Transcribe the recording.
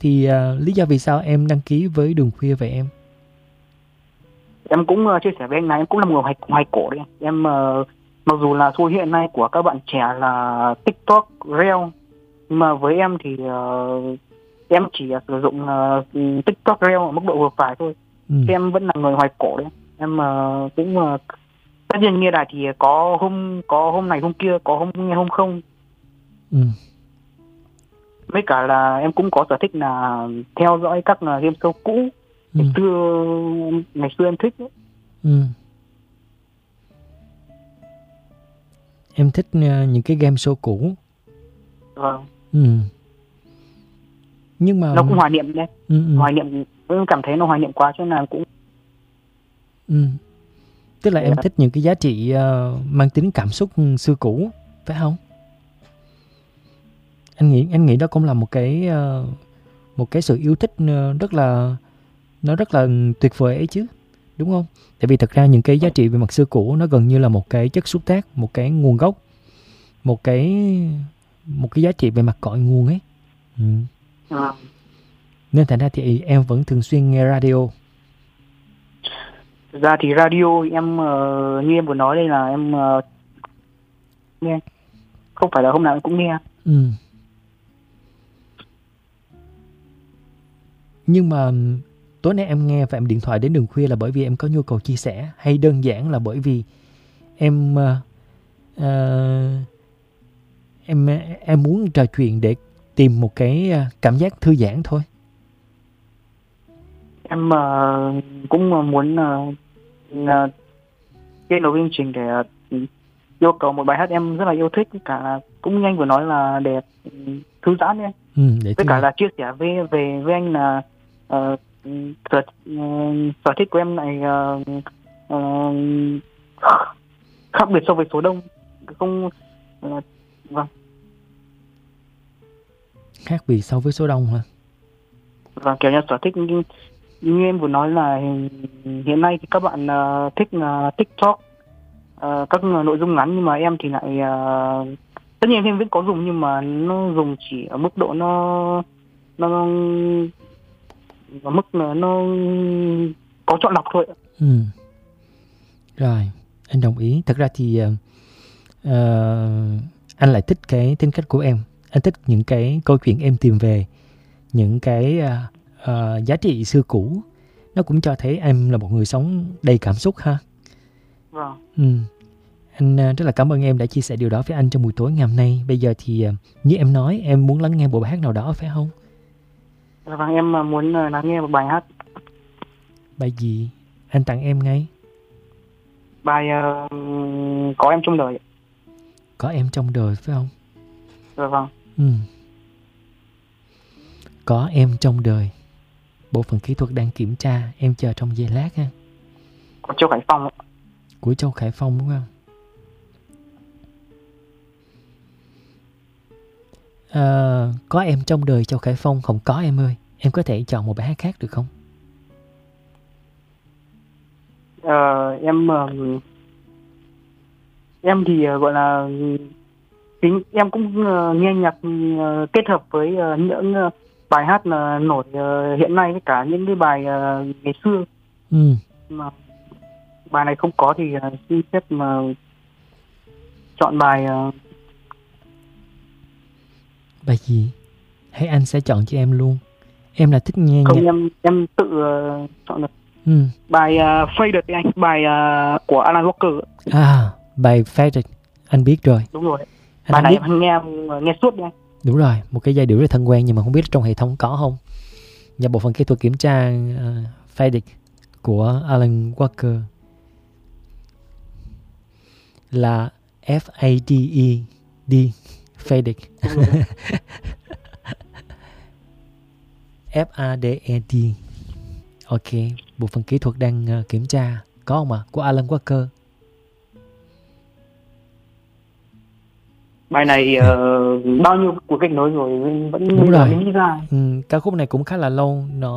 thì lý do vì sao em đăng ký với Đường Khuya vậy em? Em cũng chia sẻ với anh này, em cũng là một người hoài cổ đấy. Em mặc dù là xu hiện nay của các bạn trẻ là TikTok, Reel, nhưng mà với em thì em chỉ sử dụng TikTok, Reel ở mức độ vừa phải thôi. Em vẫn là người hoài cổ đấy. Em cũng tất nhiên nghe đài thì có hôm này hôm kia, có hôm nghe hôm không. Với cả là em cũng có sở thích là theo dõi các game show cũ ngày xưa em thích ấy. Em thích những cái game show cũ. Vâng. Nhưng mà nó cũng hoài niệm đấy. Hoài niệm, em cảm thấy nó hoài niệm quá cho nên là cũng tức là em thích những cái giá trị mang tính cảm xúc xưa cũ, phải không? Anh nghĩ đó cũng là một cái sự yêu thích rất là tuyệt vời ấy chứ, đúng không? Tại vì thật ra những cái giá trị về mặt xưa cũ nó gần như là một cái chất xúc tác, một cái nguồn gốc, một cái giá trị về mặt cội nguồn ấy. Nên thành ra thì em vẫn thường xuyên nghe radio. Thực ra thì radio em như em vừa nói đây là em nghe, không phải là hôm nào em cũng nghe. Nhưng mà tối nay em nghe và em điện thoại đến Đường Khuya là bởi vì em có nhu cầu chia sẻ, hay đơn giản là bởi vì em muốn trò chuyện để tìm một cái cảm giác thư giãn thôi? Em cũng muốn kết nối với chương trình để yêu cầu một bài hát em rất là yêu thích, cả là cũng như anh vừa nói là để thư giãn ấy. Với cả là chia sẻ với anh là sở thích của em này khác biệt so với số đông, không vâng. Khác biệt so với số đông hả? Và kiểu như sở thích như em vừa nói là hiện nay thì các bạn thích TikTok, các nội dung ngắn, nhưng mà em thì lại tất nhiên em vẫn có dùng, nhưng mà nó dùng chỉ ở mức độ nó ở mức nó có chọn lọc thôi. Rồi, anh đồng ý. Thật ra thì anh lại thích cái tính cách của em. Anh thích những cái câu chuyện em tìm về, những cái giá trị xưa cũ. Nó cũng cho thấy em là một người sống đầy cảm xúc ha. Vâng. Anh rất là cảm ơn em đã chia sẻ điều đó với anh trong buổi tối ngày hôm nay. Bây giờ thì như em nói, em muốn lắng nghe một bài hát nào đó phải không? Vâng, em muốn lắng nghe một bài hát. Bài gì? Anh tặng em ngay. Bài Có Em Trong Đời. Có Em Trong Đời phải không? Vâng. Có Em Trong Đời. Bộ phận kỹ thuật đang kiểm tra, em chờ trong giây lát ha. Của Châu Khải Phong. Của Châu Khải Phong đúng không? Có Em Trong Đời Châu Khải Phong không có em ơi. Em có thể chọn một bài hát khác được không? Em thì gọi là em cũng nghe nhạc kết hợp với những bài hát nổi hiện nay với cả những cái bài ngày xưa. Mà bài này không có thì xin phép mà chọn bài bài gì? Hay anh sẽ chọn cho em luôn. Em là thích nghe không nhạc. em tự chọn được. Bài Faded anh, bài của Alan Walker. Bài Faded anh biết rồi. Đúng rồi. Bài này em nghe suốt đi anh. Đúng rồi, một cái giai điệu rất thân quen nhưng mà không biết trong hệ thống có không. Và bộ phận kỹ thuật kiểm tra Faded của Alan Walker là F-A-D-E-D Faded. F-A-D-E-D. Ok, bộ phận kỹ thuật đang kiểm tra. Có không ạ? Của Alan Walker. Bài này bao nhiêu cuộc kết nối rồi vẫn đúng rồi. Nghĩ ra. Ca khúc này cũng khá là lâu. Nó